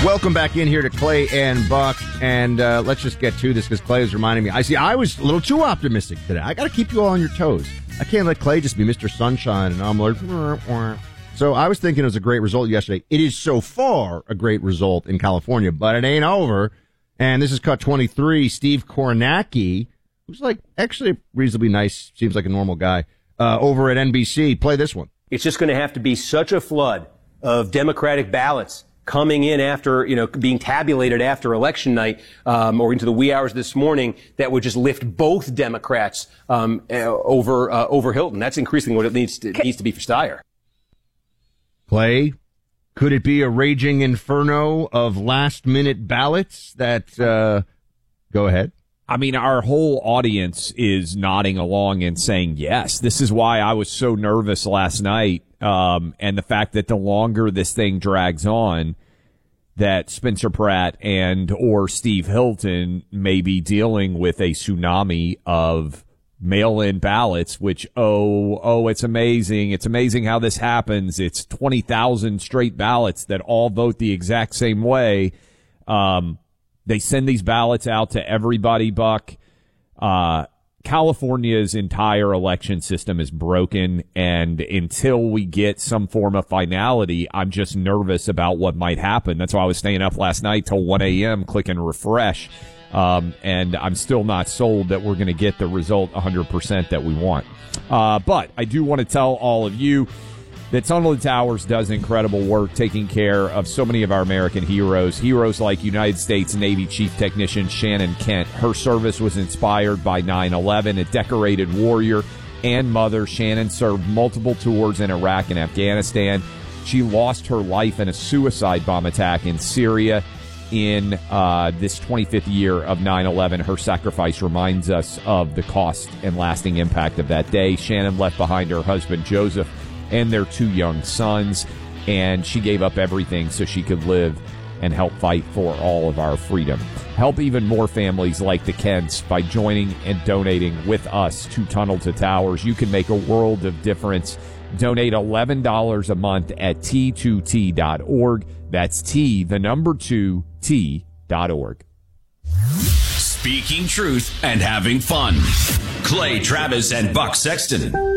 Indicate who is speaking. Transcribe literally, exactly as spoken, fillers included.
Speaker 1: Welcome back in here to Clay and Buck, and uh, let's just get to this because Clay was reminding me. I see I was a little too optimistic today. I got to keep you all on your toes. I can't let Clay just be Mister Sunshine, and I'm like, wah, wah. So I was thinking it was a great result yesterday. It is so far a great result in California, but it ain't over. And this is cut twenty-three. Steve Kornacki, who's like actually reasonably nice, seems like a normal guy, uh, over at N B C. Play this one.
Speaker 2: It's just going to have to be such a flood of Democratic ballots coming in after, you know, being tabulated after election night, um, or into the wee hours this morning, that would just lift both Democrats um, uh, over uh, over Hilton. That's increasingly what it needs to, it needs to be for Steyer.
Speaker 1: Clay, could it be a raging inferno of last-minute ballots that, uh, go ahead?
Speaker 3: I mean, our whole audience is nodding along and saying yes. This is why I was so nervous last night. Um, and the fact that the longer this thing drags on, that Spencer Pratt and or Steve Hilton may be dealing with a tsunami of mail-in ballots, which, oh, oh, it's amazing. It's amazing how this happens. It's twenty thousand straight ballots that all vote the exact same way. Um, they send these ballots out to everybody, Buck. Uh, California's entire election system is broken, and until we get some form of finality, I'm just nervous about what might happen. That's why I was staying up last night till one a.m. clicking refresh, um, and I'm still not sold that we're going to get the result one hundred percent that we want. Uh, but I do want to tell all of you that Tunnel to Towers does incredible work taking care of so many of our American heroes. Heroes like United States Navy Chief Technician Shannon Kent. Her service was inspired by nine eleven. A decorated warrior and mother, Shannon served multiple tours in Iraq and Afghanistan. She lost her life in a suicide bomb attack in Syria in uh, this twenty-fifth year of nine eleven. Her sacrifice reminds us of the cost and lasting impact of that day. Shannon left behind her husband, Joseph, and their two young sons, and she gave up everything so she could live and help fight for all of our freedom. Help even more families like the Kents by joining and donating with us to Tunnel to Towers. You can make a world of difference. Donate eleven dollars a month at T two T dot org. That's T, the number two, T dot org.
Speaker 4: Speaking truth and having fun. Clay Travis and Buck Sexton.